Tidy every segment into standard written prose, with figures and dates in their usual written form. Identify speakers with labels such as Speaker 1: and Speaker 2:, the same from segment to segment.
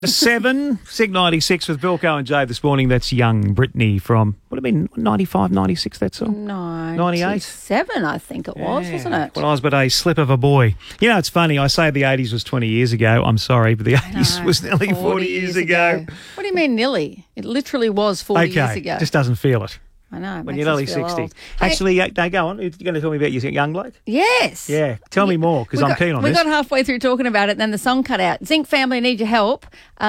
Speaker 1: 7, Sig 96 with Bilko and Jay this morning. That's Young Brittany from, what have been, 95, 96, that song?
Speaker 2: 97, I think it was, wasn't it?
Speaker 1: When I was but a slip of a boy. You know, it's funny, I say the 80s was 20 years ago. I'm sorry, but the 80s was nearly 40 years ago.
Speaker 2: What do you mean nearly? It literally was 40 years ago.
Speaker 1: Just doesn't feel it.
Speaker 2: I know.
Speaker 1: When you're nearly 60.
Speaker 2: Old.
Speaker 1: Actually, no, go on. You're going to tell me about your young bloke?
Speaker 2: Yes.
Speaker 1: Yeah. Tell me more, because I'm keen on this.
Speaker 2: We got halfway through talking about it, and then the song cut out. Zinc family need your help.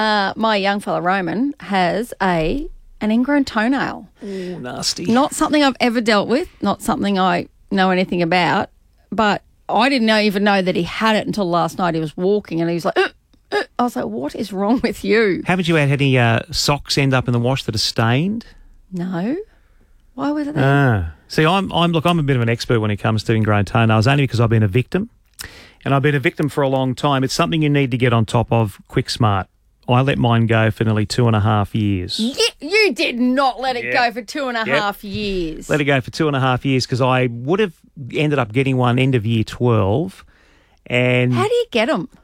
Speaker 2: My young fella, Roman, has an ingrown toenail.
Speaker 1: Oh, nasty.
Speaker 2: Not something I've ever dealt with, not something I know anything about, but I didn't even know that he had it until last night. He was walking, and he was like, I was like, what is wrong with you?
Speaker 1: Haven't you had any socks end up in the wash that are stained?
Speaker 2: No. Why was it that?
Speaker 1: See, I'm a bit of an expert when it comes to ingrown toenails, only because I've been a victim. And I've been a victim for a long time. It's something you need to get on top of quick smart. I let mine go for nearly 2.5 years.
Speaker 2: You did not let it go for 2.5 years.
Speaker 1: Let it go for 2.5 years because I would have ended up getting one end of year 12. And
Speaker 2: how do you get them?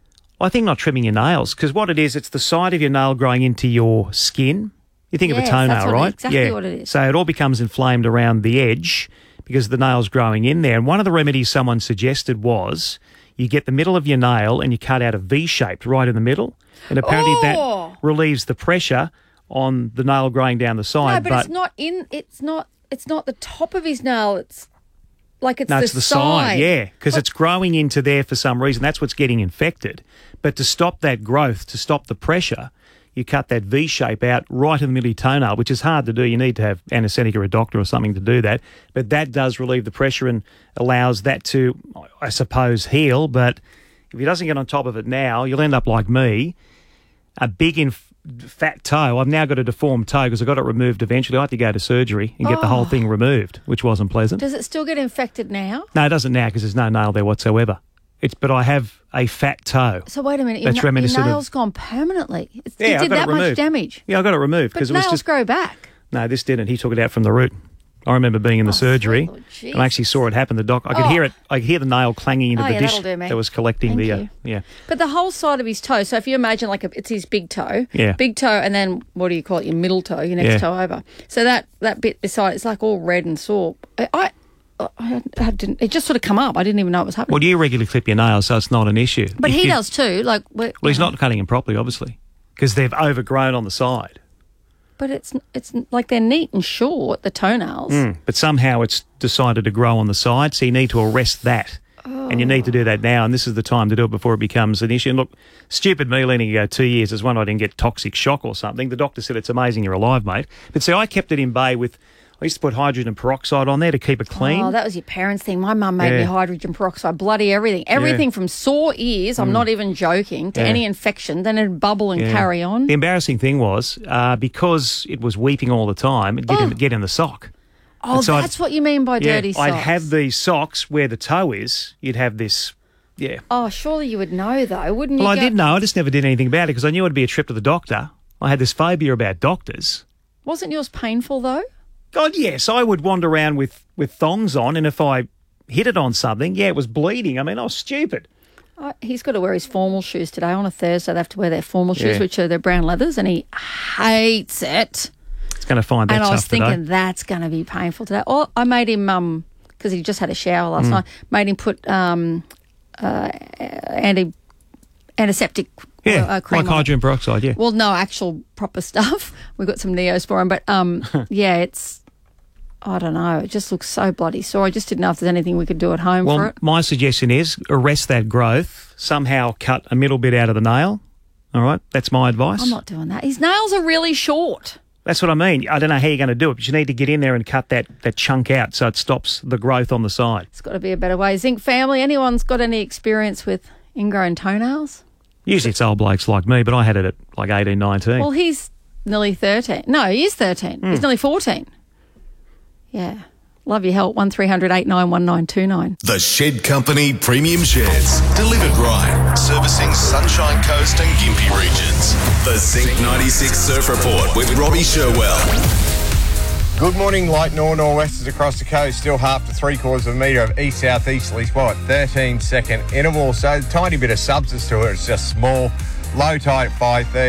Speaker 1: I think not trimming your nails, because what it is, it's the side of your nail growing into your skin. You think of a toenail, right?
Speaker 2: Exactly what it is.
Speaker 1: So it all becomes inflamed around the edge because the nail's growing in there. And one of the remedies someone suggested was you get the middle of your nail and you cut out a V shape right in the middle. And apparently that relieves the pressure on the nail growing down the side.
Speaker 2: No, but it's not the top of his nail. It's like it's
Speaker 1: the side. Yeah, because it's growing into there for some reason. That's what's getting infected. But to stop that growth, to stop the pressure, you cut that V shape out right in the middle of your toenail, which is hard to do. You need to have anaesthetic or a doctor or something to do that. But that does relieve the pressure and allows that to, I suppose, heal. But if he doesn't get on top of it now, you'll end up like me, a big fat toe. I've now got a deformed toe because I got it removed eventually. I had to go to surgery and get the whole thing removed, which wasn't pleasant.
Speaker 2: Does it still get infected now?
Speaker 1: No, it doesn't now because there's no nail there whatsoever. But I have a fat toe.
Speaker 2: So wait a minute, your nail's gone permanently. It did that much damage.
Speaker 1: Yeah, I got it removed because it was
Speaker 2: nails grow back.
Speaker 1: No, this didn't. He took it out from the root. I remember being in the surgery, and I actually saw it happen. The doc, I could hear it. I could hear the nail clanging into the dish that was collecting yeah.
Speaker 2: But the whole side of his toe. So if you imagine it's his big toe, and then what do you call it? Your middle toe, your next toe over. So that bit beside it's like all red and sore. I didn't. It just sort of come up. I didn't even know it was happening.
Speaker 1: Well, you regularly clip your nails, so it's not an issue.
Speaker 2: But he does too. Well,
Speaker 1: he's not cutting them properly, obviously, because they've overgrown on the side.
Speaker 2: But it's like they're neat and short, the toenails.
Speaker 1: But somehow it's decided to grow on the side, so you need to arrest that. And you need to do that now, and this is the time to do it before it becomes an issue. And look, stupid me letting it go 2 years is one I didn't get toxic shock or something. The doctor said it's amazing you're alive, mate. But see, I kept it in bay with... I used to put hydrogen peroxide on there to keep it clean.
Speaker 2: Oh, that was your parents' thing. My mum made me hydrogen peroxide, bloody everything. Everything from sore ears, I'm not even joking, to any infection, then it'd bubble and carry on.
Speaker 1: The embarrassing thing was, because it was weeping all the time, it'd get in the sock.
Speaker 2: Oh, so that's what you mean by dirty socks.
Speaker 1: I'd have these socks where the toe is, you'd have this,
Speaker 2: Oh, surely you would know, though, wouldn't you?
Speaker 1: Well, I did know. I just never did anything about it because I knew it'd be a trip to the doctor. I had this phobia about doctors.
Speaker 2: Wasn't yours painful, though?
Speaker 1: God, yes. I would wander around with thongs on, and if I hit it on something, it was bleeding. I mean, I was stupid.
Speaker 2: He's got to wear his formal shoes today. On a Thursday, they have to wear their formal shoes, which are their brown leathers, and he hates it.
Speaker 1: It's going to find that tough today. And I was
Speaker 2: thinking, that's going to be painful today. Oh, I made him, because he just had a shower last night, made him put antiseptic cream
Speaker 1: like hydrogen peroxide,
Speaker 2: Well, no, actual proper stuff. We've got some Neos for him, but it's, I don't know, it just looks so bloody sore. I just didn't know if there's anything we could do at home for it.
Speaker 1: My suggestion is arrest that growth, somehow cut a middle bit out of the nail, all right? That's my advice.
Speaker 2: I'm not doing that. His nails are really short.
Speaker 1: That's what I mean. I don't know how you're going to do it, but you need to get in there and cut that chunk out so it stops the growth on the side.
Speaker 2: It's got to be a better way. Zinc family, anyone's got any experience with ingrown toenails?
Speaker 1: Usually it's old blokes like me, but I had it at like 18, 19.
Speaker 2: Well, he's nearly 13. No, he is 13. He's nearly 14. Yeah. Love your help. 1300 891929.
Speaker 3: The Shed Company Premium Sheds. Delivered right. Servicing Sunshine Coast and Gympie regions. The Zinc 96 Surf Report with Robbie Sherwell.
Speaker 4: Good morning. Light nor'westers across the coast. Still half to 3/4 of a metre of east-southeasterly spot. 13-second interval. So a tiny bit of substance to it. It's just small. low tide at 5:30.